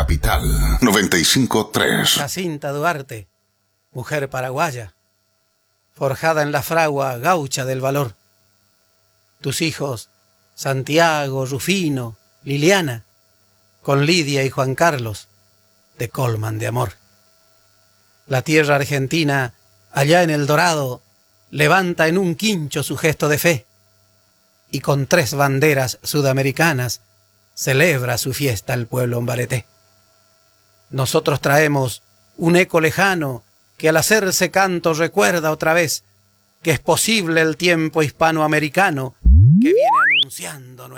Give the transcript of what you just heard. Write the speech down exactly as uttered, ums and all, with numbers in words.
Capital noventa y cinco punto tres. Jacinta Duarte, mujer paraguaya, forjada en la fragua gaucha del valor. Tus hijos, Santiago, Rufino, Liliana, con Lidia y Juan Carlos, te colman de amor. La tierra argentina, allá en el Dorado, levanta en un quincho su gesto de fe, y con tres banderas sudamericanas celebra su fiesta el pueblo hombareté. Nosotros traemos un eco lejano que al hacerse canto recuerda otra vez que es posible el tiempo hispanoamericano que viene anunciando nuestra